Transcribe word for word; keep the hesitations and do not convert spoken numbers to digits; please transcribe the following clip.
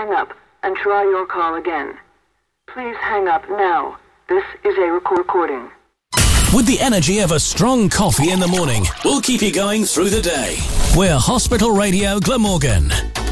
hang up and try your call again. Please hang up now. This is a recording. With the energy of a strong coffee in the morning, we'll keep you going through the day. We're Hospital Radio Glamorgan.